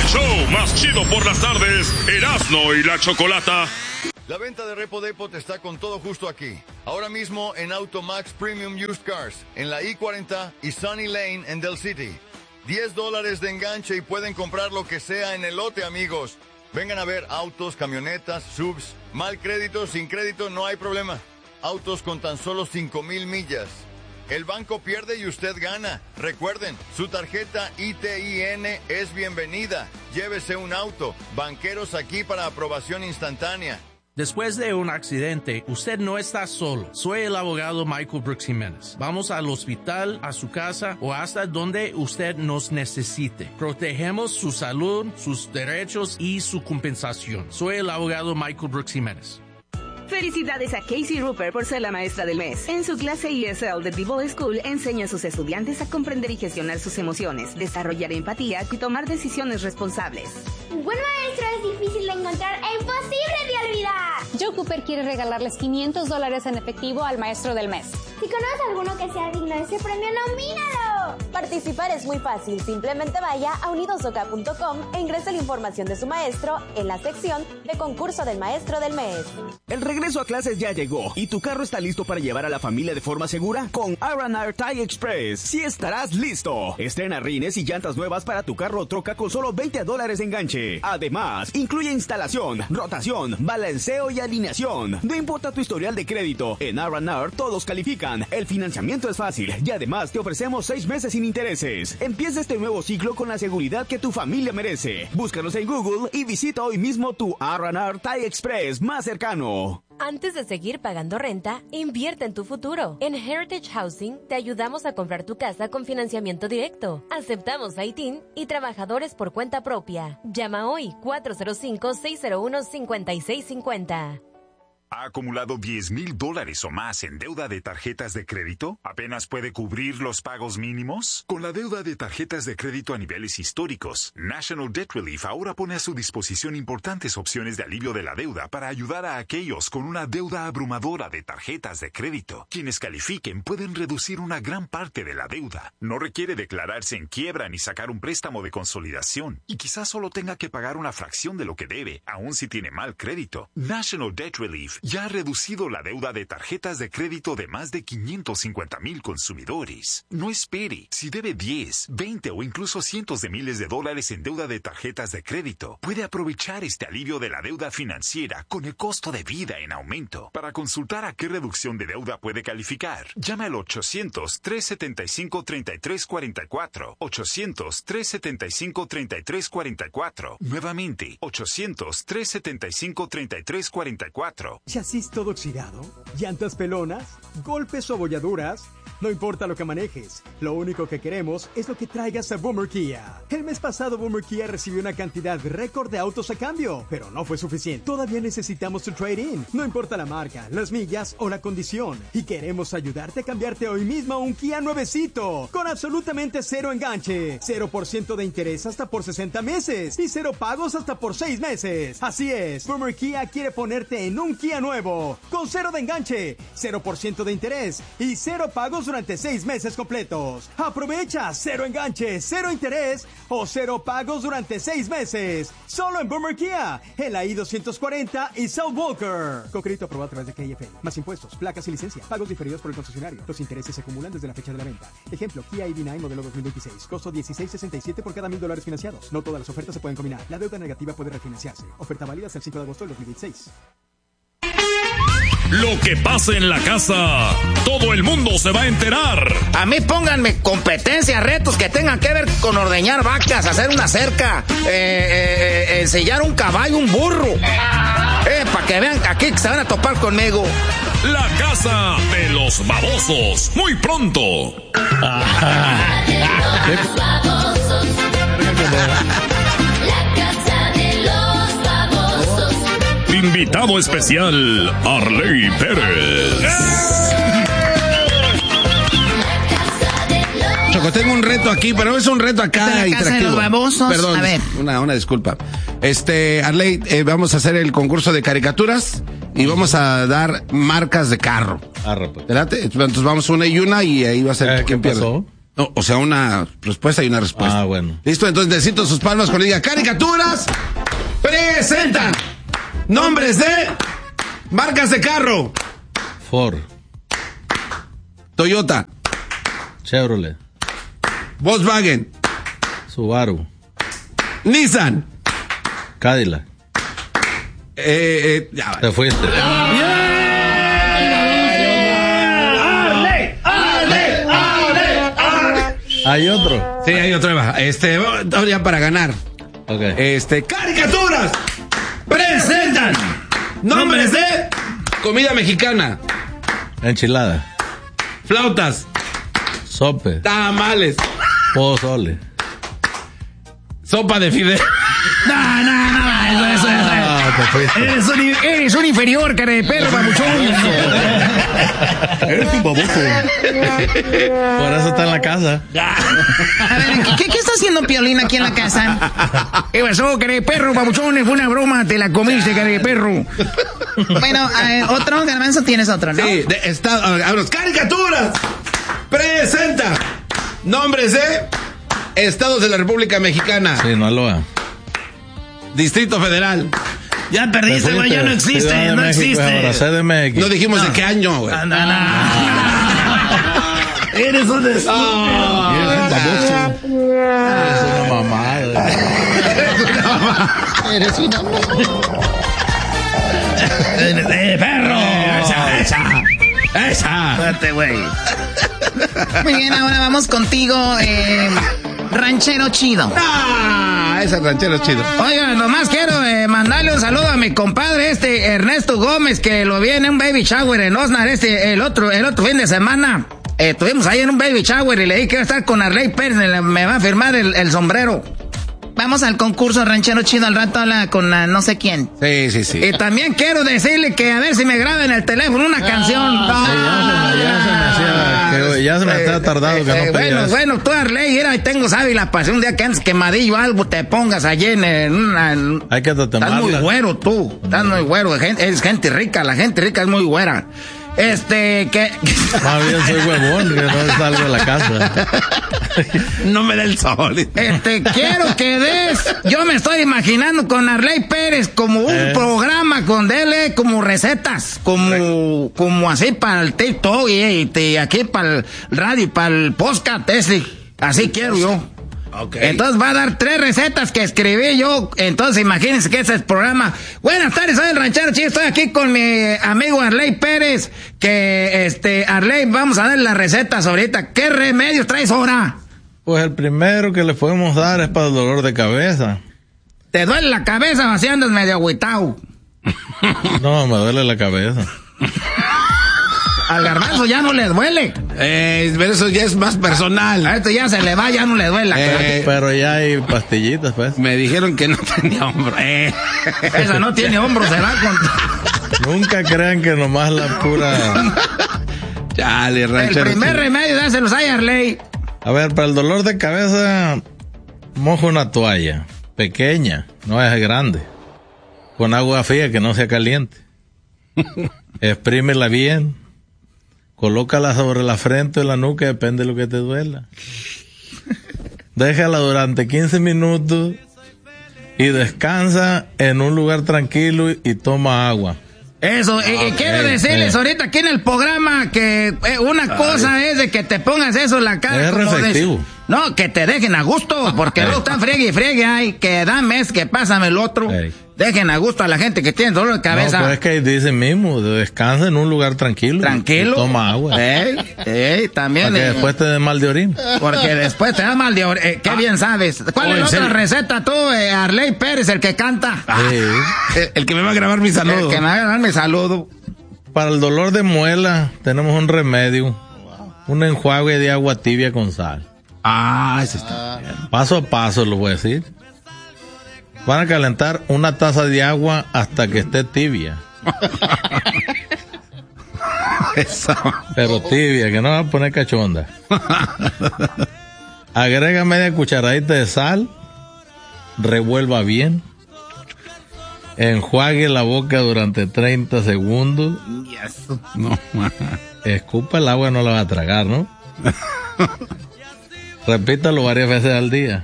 show más chido por las tardes, Erasmo y la Chocolata. La venta de Repo Depot está con todo justo aquí. Ahora mismo en Automax Premium Used Cars, en la I-40 y Sunny Lane en Del City. $10 de enganche y pueden comprar lo que sea en el lote, amigos. Vengan a ver autos, camionetas, subs. Mal crédito, sin crédito, no hay problema. Autos con tan solo 5,000 millas. El banco pierde y usted gana. Recuerden, su tarjeta ITIN es bienvenida. Llévese un auto. Banqueros aquí para aprobación instantánea. Después de un accidente, usted no está solo. Soy el abogado Michael Brooks Jiménez. Vamos al hospital, a su casa o hasta donde usted nos necesite. Protegemos su salud, sus derechos y su compensación. Soy el abogado Michael Brooks Jiménez. Felicidades a Casey Rupert por ser la maestra del mes. En su clase ESL de D-Ball School enseña a sus estudiantes a comprender y gestionar sus emociones, desarrollar empatía y tomar decisiones responsables. Un buen maestro es difícil de encontrar e imposible de olvidar. Joe Cooper quiere regalarles $500 en efectivo al maestro del mes. Si conoces a alguno que sea digno de ese premio, nomínalo. Participar es muy fácil. Simplemente vaya a unidosoca.com e ingrese la información de su maestro en la sección de concurso del maestro del mes. El regreso a clases ya llegó y tu carro está listo para llevar a la familia de forma segura con R&R Tire Express. Sí estarás listo. Estrena rines y llantas nuevas para tu carro o troca con solo $20 de enganche. Además, incluye instalación, rotación, balanceo y alineación. No importa tu historial de crédito, en R&R todos califican. El financiamiento es fácil y además te ofrecemos 6 meses sin intereses. Empieza este nuevo ciclo con la seguridad que tu familia merece. Búscanos en Google y visita hoy mismo tu R&R Tire Express más cercano. Antes de seguir pagando renta, invierte en tu futuro. En Heritage Housing te ayudamos a comprar tu casa con financiamiento directo. Aceptamos ITIN y trabajadores por cuenta propia. Llama hoy 405-601-5650. ¿Ha acumulado $10,000 o más en deuda de tarjetas de crédito? ¿Apenas puede cubrir los pagos mínimos? Con la deuda de tarjetas de crédito a niveles históricos, National Debt Relief ahora pone a su disposición importantes opciones de alivio de la deuda para ayudar a aquellos con una deuda abrumadora de tarjetas de crédito. Quienes califiquen pueden reducir una gran parte de la deuda. No requiere declararse en quiebra ni sacar un préstamo de consolidación. Y quizás solo tenga que pagar una fracción de lo que debe, aun si tiene mal crédito. National Debt Relief ya ha reducido la deuda de tarjetas de crédito de más de 550,000 consumidores. No espere. Si debe 10, 20 o incluso cientos de miles de dólares en deuda de tarjetas de crédito, puede aprovechar este alivio de la deuda financiera con el costo de vida en aumento. Para consultar a qué reducción de deuda puede calificar, llame al 800-375-3344. 800-375-3344. Nuevamente, 800-375-3344. ¿Chasis todo oxidado? ¿Llantas pelonas? ¿Golpes o abolladuras? No importa lo que manejes, lo único que queremos es lo que traigas a Boomer Kia. El mes pasado Boomer Kia recibió una cantidad récord de autos a cambio, pero no fue suficiente. Todavía necesitamos tu trade-in. No importa la marca, las millas o la condición. Y queremos ayudarte a cambiarte hoy mismo a un Kia nuevecito, con absolutamente cero enganche, 0% de interés hasta por 60 meses y 0 pagos hasta por 6 meses. Así es, Boomer Kia quiere ponerte en un Kia nuevo, con 0 de enganche, 0% de interés y 0 pagos durante 6 meses completos. Aprovecha 0 enganche, 0 interés o 0 pagos durante 6 meses. Solo en Boomer Kia, en la I-240 y South Walker. Con crédito aprobado a través de KFL. Más impuestos, placas y licencia. Pagos diferidos por el concesionario. Los intereses se acumulan desde la fecha de la venta. Ejemplo, Kia EV9 modelo 2026. Costo $16.67 por cada $1,000 financiados. No todas las ofertas se pueden combinar. La deuda negativa puede refinanciarse. Oferta válida hasta el 5 de agosto del 2026. Lo que pasa en la casa, todo el mundo se va a enterar. A mí pónganme competencias, retos que tengan que ver con ordeñar vacas, hacer una cerca, ensillar un caballo, un burro. Para que vean aquí que se van a topar conmigo. La casa de los babosos, muy pronto. Invitado especial, Arley Pérez. Choco, tengo un reto aquí, pero es un reto acá ¿De la casa de los babosos? Perdón, a ver. Una disculpa. Arley, vamos a hacer el concurso de caricaturas y vamos a dar marcas de carro. ¿Te late? Entonces vamos una y ahí va a ser quién pierde. No, o sea, una respuesta y una respuesta. Ah, bueno. Listo, entonces necesito sus palmas cuando diga caricaturas. Presentan nombres de marcas de carro. Ford. Toyota. Chevrolet. Volkswagen. Subaru. Nissan. Cadillac. Ya. Te fuiste. ¿Hay otro? Sí, hay otro. Ya para ganar. Okay. Caricaturas presentan nombres de comida mexicana. Enchilada. Flautas. Sope. Tamales. Pozole. Sopa de fideo. No, eso. Eres un inferior, cara de perro, babuchón. Eres un baboso. Por eso está en la casa. A ver, ¿qué está haciendo Piolín aquí en la casa? ¿Qué pasó, cara de perro, babuchón? Fue una broma, te la comiste, cara de perro. Bueno, otro, Garbanzo, tienes otro, ¿no? Sí, caricaturas presenta nombres de estados de la República Mexicana. Sinaloa. Distrito Federal. Ya perdiste, güey, ya no existe, no existe. Ahora, CDMX. No dijimos de qué año, güey. Eres un estúpido. Eres una mamada. Eres una mamada. ¡Perro! ¡Esa! Espérate, güey. Muy bien, ahora vamos contigo, Ranchero Chido. Ese ranchero chido. Oiga, nomás quiero mandarle un saludo a mi compadre Ernesto Gómez, que lo vi en un baby shower en Osnar el otro fin de semana. Estuvimos ahí en un baby shower y le dije que iba a estar con Arley Pérez, me va a firmar el sombrero. Vamos al concurso Ranchero Chido, al rato habla con no sé quién. Sí. Y también quiero decirle que a ver si me graba en el teléfono una canción. Ya se me está tardado que no bueno, tú Arley, mira, tengo sábila para un día que antes quemadillo algo te pongas allí en una... Hay que Estás muy güero tú, estás muy güero, eres gente rica, la gente rica es muy güera. Que... Más bien soy huevón, que no salgo de la casa. No me da el sol. Quiero que yo me estoy imaginando con Arley Pérez como un programa con dele como recetas, como así para el TikTok y aquí para el radio y para el podcast así quiero yo. Okay. Entonces va a dar 3 recetas que escribí yo. Entonces imagínense que ese es el programa. Buenas tardes, soy el Ranchero Chido. Estoy aquí con mi amigo Arley Pérez. Que Arley, vamos a dar las recetas ahorita. ¿Qué remedios traes ahora? Pues el primero que le podemos dar es para el dolor de cabeza. ¿Te duele la cabeza o si andas medio agüitao? No, me duele la cabeza. Al Garbanzo ya no le duele. Pero eso ya es más personal. A esto ya se le va, ya no le duele. Pero ya hay pastillitas, pues. Me dijeron que no tenía hombro. Esa no tiene hombro, se va con... Nunca crean que nomás la pura... Chale, ranchero. El primer remedio, dáselos a Arley. A ver, para el dolor de cabeza, moja una toalla. Pequeña, no es grande. Con agua fría, que no sea caliente. Exprímela bien. Colócala sobre la frente o la nuca, depende de lo que te duela. Déjala durante 15 minutos y descansa en un lugar tranquilo y toma agua. Eso, quiero decirles ahorita aquí en el programa que una cosa es de que te pongas eso en la cara. Es receptivo. No, que te dejen a gusto, porque luego están friegue y friegue, ay, que dame que pásame el otro. Dejen a gusto a la gente que tiene dolor de cabeza. No, pues es que dice mismo, descansa en un lugar tranquilo. Tranquilo. Toma agua. También. Para que después te dé mal de orina. Porque después te da mal de orina. Qué bien sabes. ¿Cuál es la otra receta tú, Arley Pérez, el que canta? El que me va a grabar mi saludo. El que me va a grabar mi saludo. Para el dolor de muela, tenemos un remedio. Un enjuague de agua tibia con sal. Ese está bien. Paso a paso lo voy a decir. Van a calentar una taza de agua hasta que esté tibia. Eso. Pero tibia, que no va a poner cachonda. Agrega media cucharadita de sal. Revuelva bien. Enjuague la boca durante 30 segundos. No, escupa el agua, no la va a tragar, ¿no? Repítalo varias veces al día.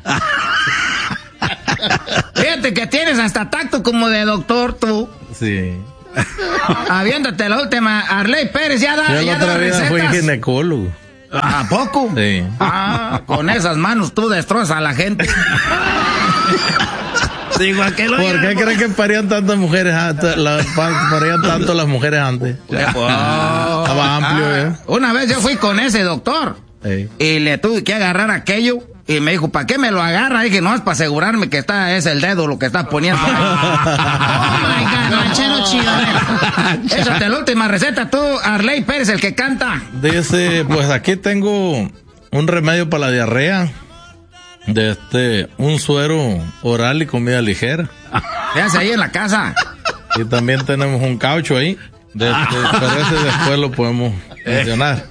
Fíjate que tienes hasta tacto como de doctor, tú. Sí. Aviéntate la última. Arley Pérez ya da, Yo la otra vida recetas. fui ginecólogo. ¿A poco? Sí. Con esas manos tú destrozas a la gente. Digo, ¿por qué crees que parían tantas mujeres antes? Parían tanto las mujeres antes. Estaba amplio, ¿eh? Una vez yo fui con ese doctor. Sí. Y le tuve que agarrar aquello. Y me dijo, ¿para qué me lo agarra? Dije, no, es para asegurarme que es el dedo lo que está poniendo. Oh my God, ranchero chido. Échate la última receta tú, Arley Pérez, el que canta. Dice, pues aquí tengo un remedio para la diarrea. Un suero oral y comida ligera. ¿Qué hace ahí en la casa? Y también tenemos un caucho ahí. Pero ese después lo podemos mencionar.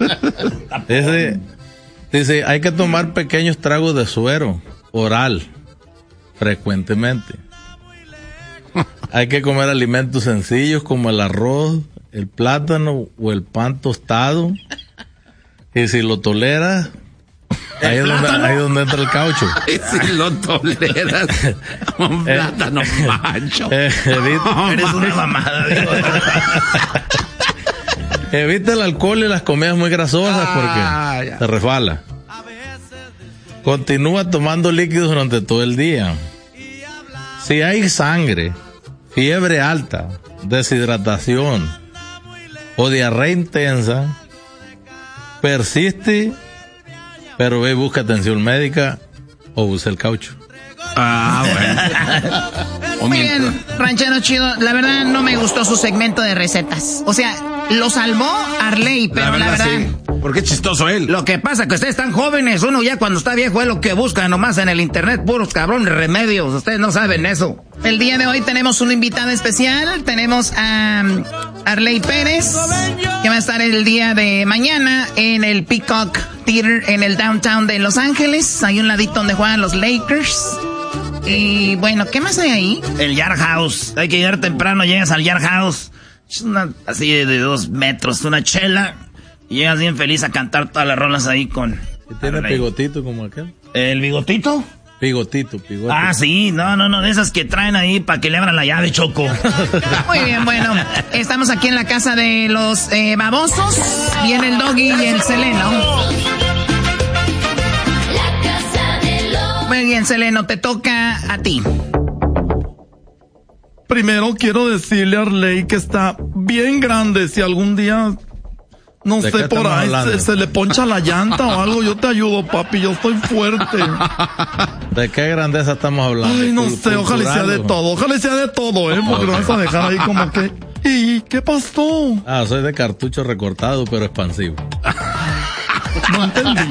Dice, hay que tomar pequeños tragos de suero oral frecuentemente. Hay que comer alimentos sencillos como el arroz, el plátano o el pan tostado. Y si lo toleras, ahí es donde entra el caucho. Y si lo toleras, un plátano macho. Eres una mamada, digo. Evita el alcohol y las comidas muy grasosas porque te resbala. Continúa tomando líquidos durante todo el día. Si hay sangre, fiebre alta, deshidratación o diarrea intensa, persiste, pero ve y busca atención médica o usa el caucho. Bueno. Muy bien, ranchero chido. La verdad no me gustó su segmento de recetas. O sea, lo salvó Arley, pero la verdad sí. ¿Por qué chistoso él? Lo que pasa es que ustedes están jóvenes. Uno ya cuando está viejo es lo que busca nomás en el internet, puros cabrones remedios. Ustedes no saben eso. El día de hoy tenemos un invitado especial. Tenemos a Arley Pérez, que va a estar el día de mañana en el Peacock Theater en el downtown de Los Ángeles, ahí un ladito donde juegan los Lakers. Y bueno, ¿qué más hay ahí? El Yard House. Hay que llegar temprano, llegas al Yard House. Es una así de 2 metros, una chela. Y llegas bien feliz a cantar todas las rolas ahí con... ¿Y tiene bigotito como aquel? ¿El bigotito? Bigotito. Ah, sí, no, de esas que traen ahí para que le abran la llave, Choco. Muy bien, bueno, estamos aquí en la casa de los babosos. Viene el Doggy y el Seleno. Muy bien, Seleno, te toca a ti. Primero quiero decirle a Arley que está bien grande. Si algún día, no sé, por ahí se le poncha la llanta o algo, yo te ayudo, papi, yo estoy fuerte. ¿De qué grandeza estamos hablando? Ay, no sé, ojalá sea de todo, porque no vas a dejar ahí como que... ¿Y qué pasó? Soy de cartucho recortado, pero expansivo. No entendí.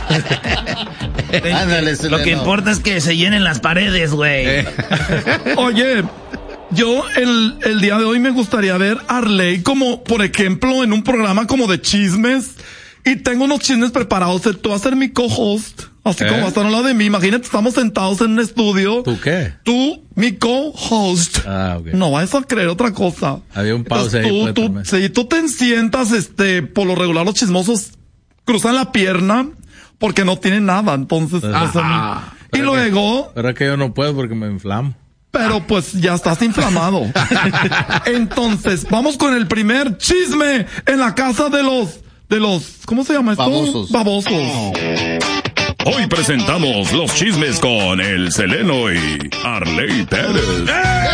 Lo que importa es que se llenen las paredes, güey. Oye, yo el día de hoy me gustaría ver a Arley como, por ejemplo, en un programa como de chismes. Y tengo unos chismes preparados. Tú vas a ser mi co-host. Así como vas a estar al lado de mí. Imagínate, estamos sentados en un estudio. ¿Tú qué? Tú, mi co-host. Okay. No vas a creer otra cosa. Había un pause ahí. Tú te sientas, por lo regular los chismosos cruzan la pierna porque no tienen nada. Entonces, y luego... Pero es que yo no puedo porque me inflamo. Pero pues ya estás inflamado. Entonces, vamos con el primer chisme en la casa de los, ¿cómo se llama esto? Babosos. Hoy presentamos los chismes con el Seleno y Arley Pérez.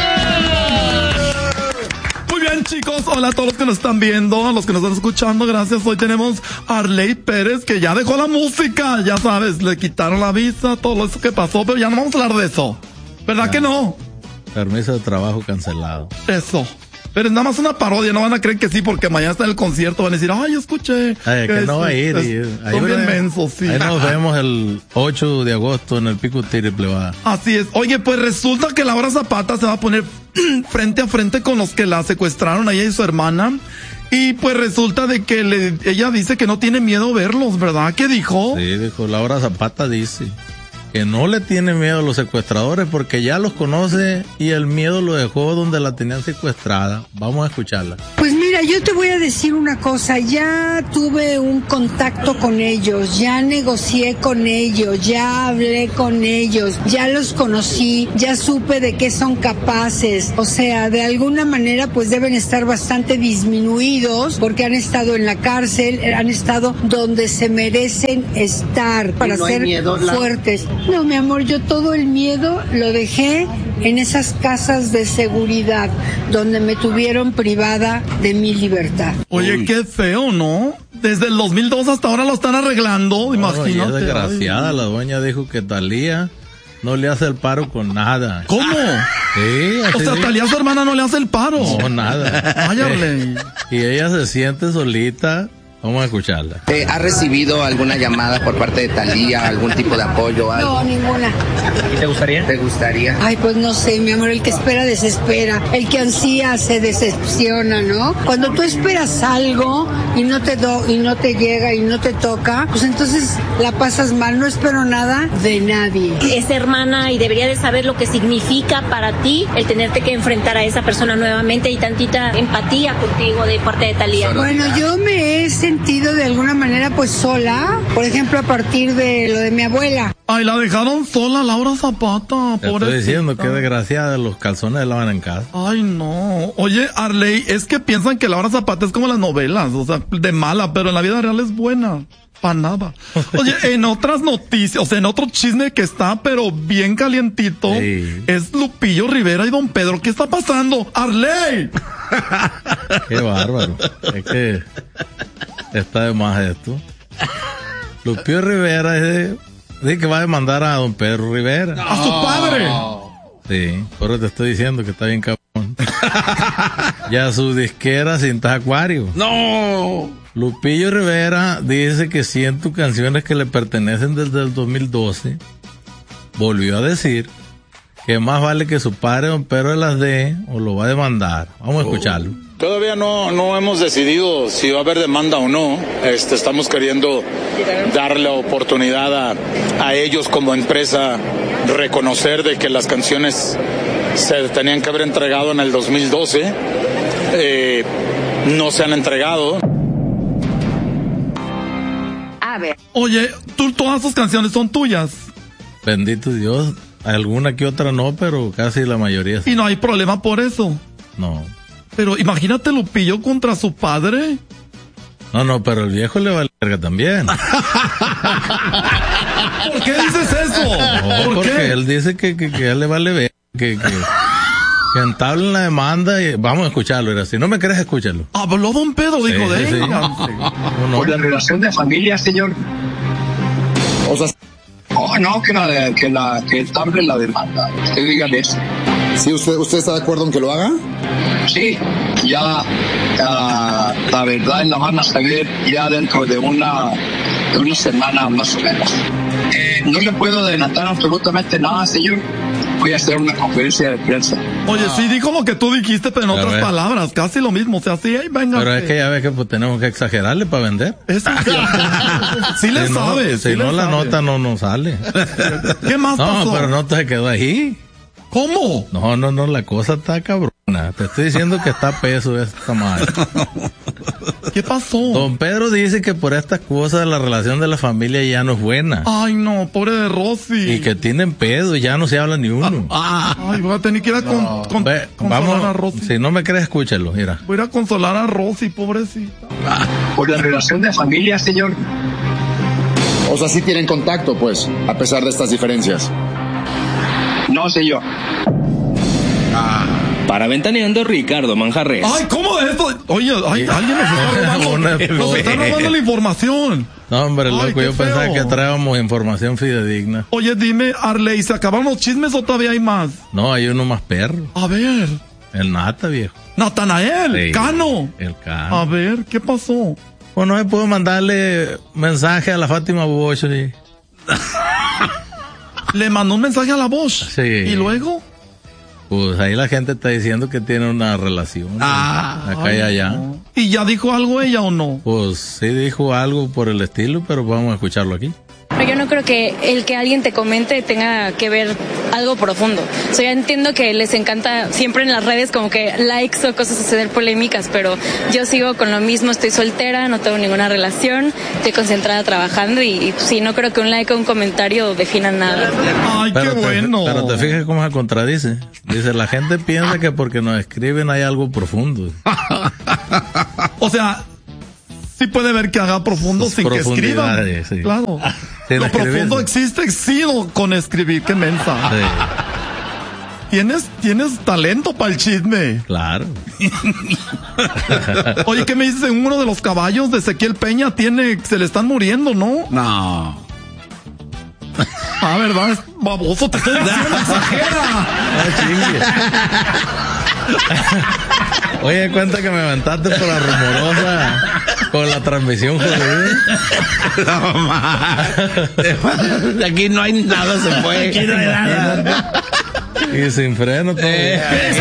Muy bien, chicos, hola a todos los que nos están viendo, a los que nos están escuchando, gracias. Hoy tenemos a Arley Pérez, que ya dejó la música, ya sabes, le quitaron la visa, todo eso que pasó, pero ya no vamos a hablar de eso. ¿Verdad que no? Permiso de trabajo cancelado. Eso. Pero es nada más una parodia, no van a creer que sí, porque mañana está en el concierto, van a decir, ay, escuché. Que no va a ir. Son bien mensos, sí. Ahí nos vemos el 8 de agosto en el Pico Plebada. Así es. Oye, pues resulta que Laura Zapata se va a poner frente a frente con los que la secuestraron, ella y su hermana. Y pues resulta de que ella dice que no tiene miedo verlos, ¿verdad? ¿Qué dijo? Sí, dijo, Laura Zapata dice que no le tiene miedo a los secuestradores porque ya los conoce y el miedo lo dejó donde la tenían secuestrada. Vamos a escucharla. Pues mira, yo te voy a decir una cosa, ya tuve un contacto con ellos, ya negocié con ellos, ya hablé con ellos, ya los conocí, ya supe de qué son capaces. O sea, de alguna manera pues deben estar bastante disminuidos porque han estado en la cárcel, han estado donde se merecen estar para ser fuertes. No, mi amor, yo todo el miedo lo dejé en esas casas de seguridad donde me tuvieron privada de mi libertad. Oye, qué feo, ¿no? Desde el 2002 hasta ahora lo están arreglando, imagínate. Es desgraciada, la dueña dijo que Talía no le hace el paro con nada. ¿Cómo? Sí, o sea, Talía, su hermana, no le hace el paro. No, nada. Ay, Arley. Y ella se siente solita. Vamos a escucharla. ¿Ha recibido alguna llamada por parte de Talía, algún tipo de apoyo? Algo? No, ninguna. ¿Y te gustaría? ¿Te gustaría? Ay, pues no sé, mi amor, el que espera desespera, el que ansía se decepciona, ¿no? Cuando tú esperas algo y no te llega y no te toca, pues entonces la pasas mal. No espero nada de nadie. Es hermana y debería de saber lo que significa para ti el tenerte que enfrentar a esa persona nuevamente y tantita empatía contigo de parte de Talía. Bueno, yo me he sentido de alguna manera pues sola, por ejemplo a partir de lo de mi abuela. Ay, la dejaron sola Laura Zapata, te estoy diciendo que desgraciada, los calzones lavan en casa. Ay, no. Oye, Arley, es que piensan que Laura Zapata es como las novelas, o sea, de mala, pero en la vida real es buena. Pa' nada. Oye, en otras noticias, o sea, en otro chisme que está, pero bien calientito, sí, es Lupillo Rivera y Don Pedro. ¿Qué está pasando? ¡Arley! Qué bárbaro. Es que está de más esto. Lupillo Rivera dice que va a demandar a Don Pedro Rivera. ¡A su padre! Sí, por eso te estoy diciendo que está bien cabrón. Ya su disquera Cintas Acuario. ¡No! Lupillo Rivera dice que 100 canciones que le pertenecen desde el 2012. Volvió a decir que más vale que su padre Don Pedro las dé o lo va a demandar. Vamos a escucharlo. Todavía no hemos decidido si va a haber demanda o no. Estamos queriendo darle la oportunidad a ellos como empresa reconocer de que las canciones se tenían que haber entregado en el 2012. No se han entregado. A ver. Oye, todas sus canciones son tuyas. Bendito Dios. Alguna que otra no, pero casi la mayoría sí. ¿Y no hay problema por eso? No. Pero imagínate Lupillo contra su padre. No, pero el viejo le vale verga también. ¿Por qué dices eso? No, porque él dice que a él le vale verga, que entablen la demanda y vamos a escucharlo. Era así. No me crees, escúchalo. Habló Don Pedro, dijo de él. Por la relación de familia, señor. O sea, no, que entable la demanda. Usted dígale eso. ¿Sí, usted está de acuerdo en que lo haga? Sí, ya la verdad la van a saber ya dentro de una semana más o menos. No le puedo adelantar absolutamente nada, señor. Voy a hacer una conferencia de prensa. Oye, sí dijo lo que tú dijiste, pero en otras palabras, casi lo mismo. O sea, sí, venga. Pero es que ya ves que pues, tenemos que exagerarle para vender. Eso sí le sabes. Si no, la nota no sale. ¿Qué más pasó? No, pero no te quedó ahí. ¿Cómo? No, la cosa está cabrona. Te estoy diciendo que está a peso esta madre. ¿Qué pasó? Don Pedro dice que por estas cosas la relación de la familia ya no es buena. Ay, no, pobre de Rosy. Y que tienen pedo y ya no se habla ni uno. Ay, voy a tener que ir a consolar vamos, a Rosy. Si no me crees, escúchalo, mira. Voy a ir a consolar a Rosy, pobrecita. Por la relación de familia, señor. O sea, sí tienen contacto, pues, a pesar de estas diferencias. No, señor. Para Ventaneando, Ricardo Manjarres. Ay, ¿cómo es esto? Oye, alguien nos está robando la información. No, hombre, loco, yo pensaba que traíamos información fidedigna. Oye, dime, Arley, ¿se acabaron los chismes o todavía hay más? No, hay uno más perro. A ver. El Nata, viejo. Natanael, sí, Cano. El Cano. A ver, ¿qué pasó? Pues no me puedo mandarle mensaje a la Fátima Bosch. ¿Sí? Le mandó un mensaje a la Bosch. Sí. ¿Y luego? Pues ahí la gente está diciendo que tiene una relación. Acá y allá. No. ¿Y ya dijo algo ella o no? Pues sí dijo algo por el estilo, pero vamos a escucharlo aquí. Yo no creo que el que alguien te comente tenga que ver algo profundo. O sea, ya entiendo que les encanta siempre en las redes como que likes o cosas hacer polémicas, pero yo sigo con lo mismo, estoy soltera, no tengo ninguna relación, estoy concentrada trabajando y sí, no creo que un like o un comentario definan nada. Ay, qué bueno. Pero te fijas cómo se contradice. Dice, la gente piensa que porque nos escriben hay algo profundo. O sea, sí puede ver que haga profundo sus sin que escriban. Sí. Claro. Sin Lo escribir, profundo sí. existe, sí, con escribir, qué mensa. Sí. Tienes talento para el chisme. Claro. Oye, ¿qué me dices? Uno de los caballos de Ezequiel Peña se le están muriendo, ¿no? No. Ah, ¿verdad? Es baboso, te estoy diciendo, exagera. Oye, cuenta que me levantaste por la rumorosa con la transmisión, joder. No, mamá. Aquí no hay nada, se fue. Aquí no hay nada. Y sin freno todo.